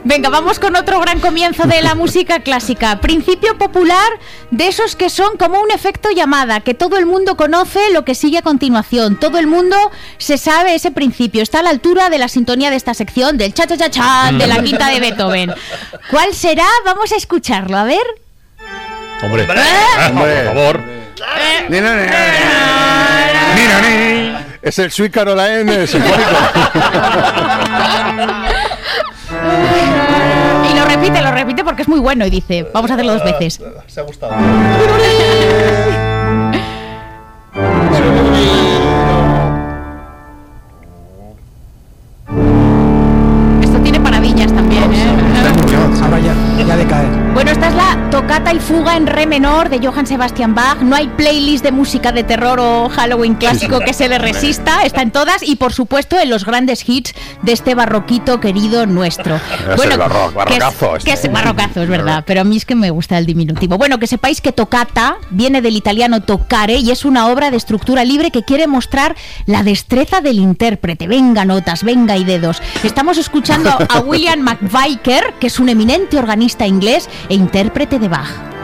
Venga, vamos con otro gran comienzo de la música clásica. Principio popular de esos que son como un efecto llamada, que todo el mundo conoce lo que sigue a continuación. Todo el mundo se sabe ese principio. Está a la altura de la sintonía de esta sección, del cha-cha-cha-cha de la quinta de Beethoven. ¿Cuál será? Vamos a escucharlo, a ver. Hombre, por favor. Es el Sweet Caroline sinfónico. Y lo repite porque es muy bueno y dice, vamos a hacerlo 2 veces. Se ha gustado. Esto tiene maravillas también, Ahora ya de caer. Bueno, esta es la tocata y fuga en re menor de Johann Sebastian Bach. No hay playlist de música de terror o Halloween clásico que se le resista. Está en todas y, por supuesto, en los grandes hits de este barroquito querido nuestro. Bueno, el barrocazo. Que es barrocazo, es verdad, pero a mí es que me gusta el diminutivo. Bueno, que sepáis que tocata viene del italiano toccare y es una obra de estructura libre que quiere mostrar la destreza del intérprete. Venga notas, venga y dedos. Estamos escuchando a William McVicker, que es un eminente organista inglés e intérprete de Bach.